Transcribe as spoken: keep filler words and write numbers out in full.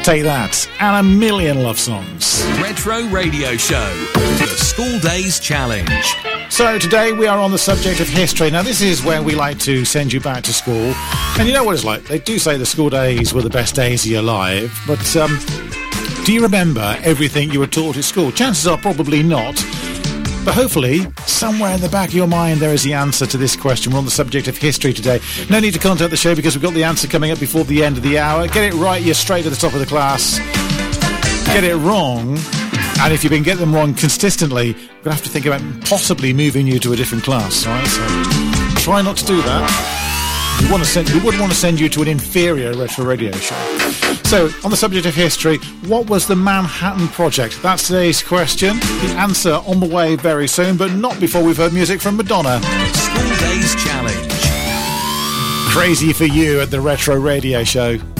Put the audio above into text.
Take That, and a million love songs. Retro Radio Show, the School Days Challenge. So today we are on the subject of history. Now this is where we like to send you back to school. And you know what it's like, they do say the school days were the best days of your life, but um, do you remember everything you were taught at school? Chances are probably not. But hopefully, somewhere in the back of your mind, there is the answer to this question. We're on the subject of history today. No need to contact the show because we've got the answer coming up before the end of the hour. Get it right, you're straight to the top of the class. Get it wrong, and if you've been getting them wrong consistently, we're going to have to think about possibly moving you to a different class. All right? So try not to do that. We, want to send, we wouldn't want to send you to an inferior retro radio show. So, on the subject of history, what was the Manhattan Project? That's today's question. The answer on the way very soon, but not before we've heard music from Madonna. School Days Challenge. Crazy for You at the Retro Radio Show.